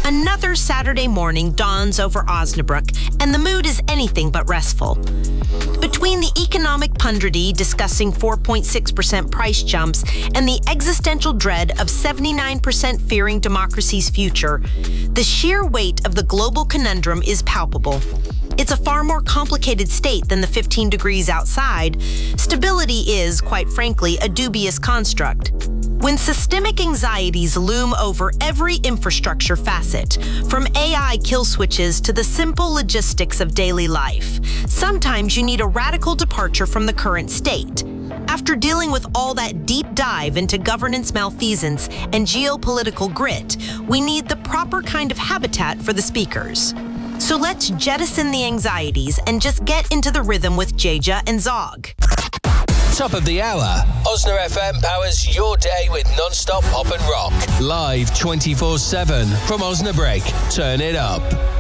Another Saturday morning dawns over Osnabrück, and the mood is anything but restful. Between the economic punditry discussing 4.6% price jumps and the existential dread of 79% fearing democracy's future, the sheer weight of the global conundrum is palpable. It's a far more complicated state than the 15 degrees outside. Stability is, quite frankly, a dubious construct. When systemic anxieties loom over every infrastructure facet, from AI kill switches to the simple logistics of daily life, sometimes you need a radical departure from the current state. After dealing with all that deep dive into governance malfeasance and geopolitical grit, we need the proper kind of habitat for the speakers. So let's jettison the anxieties and just get into the rhythm with Jaja and Zog. Top of the hour, Osna FM powers your day with non-stop pop and rock. Live 24/7 from Osnabrück. Turn it up.